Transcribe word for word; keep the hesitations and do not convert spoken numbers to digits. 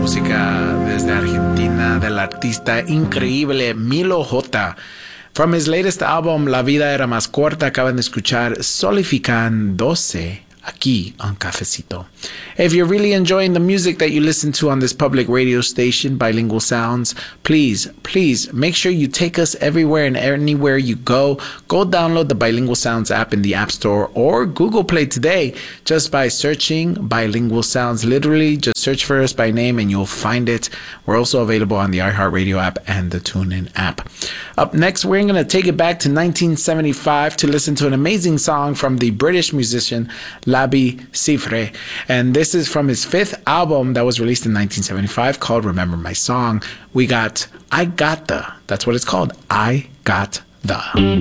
música desde Argentina del artista increíble Milo J. From his latest album, La Vida Era Más Corta, acaban de escuchar Solificándose aquí on Cafecito. If you're really enjoying the music that you listen to on this public radio station, Bilingual Sounds, please, please make sure you take us everywhere and anywhere you go. Go download the Bilingual Sounds app in the App Store or Google Play today just by searching Bilingual Sounds. Literally, just search for us by name and you'll find it. We're also available on the iHeartRadio app and the TuneIn app. Up next, we're going to take it back to nineteen seventy-five to listen to an amazing song from the British musician Labi Siffre. And this is from his fifth album that was released in nineteen seventy-five called Remember My Song. We got I Got The. That's what it's called. I Got The.